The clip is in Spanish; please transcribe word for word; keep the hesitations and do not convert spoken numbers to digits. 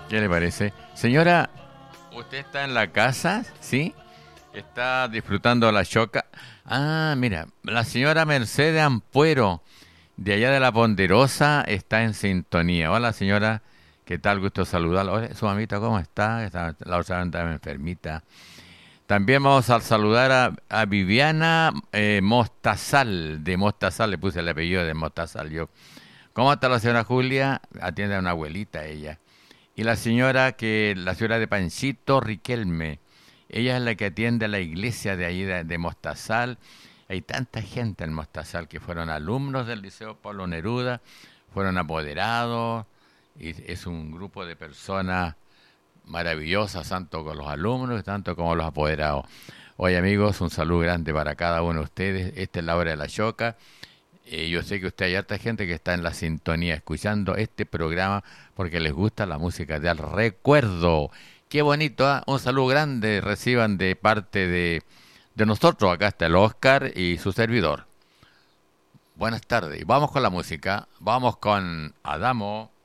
¿Qué le parece? Señora, ¿usted está en la casa? ¿Sí? ¿Está disfrutando la choca? Ah, mira, la señora Mercedes Ampuero, de allá de La Ponderosa, está en sintonía. Hola, señora, ¿qué tal? Gusto saludarla. Hola, su mamita, ¿cómo está? Está la otra estaba enfermita. También vamos a saludar a, a Viviana eh, Mostazal, de Mostazal, le puse el apellido de Mostazal yo. ¿Cómo está la señora Julia? Atiende a una abuelita ella. Y la señora que, la señora de Panchito Riquelme, ella es la que atiende a la iglesia de ahí de, de Mostazal. Hay tanta gente en Mostazal que fueron alumnos del Liceo Pablo Neruda, fueron apoderados, y es un grupo de personas maravillosas, tanto con los alumnos, tanto como los apoderados. Oye amigos, un saludo grande para cada uno de ustedes. Esta es la hora de la choca. Eh, yo sé que usted hay harta gente que está en la sintonía escuchando este programa porque les gusta la música del recuerdo. Qué bonito, ¿ah? Un saludo grande reciban de parte de, de nosotros. Acá está el Oscar y su servidor. Buenas tardes. Vamos con la música. Vamos con Adamo.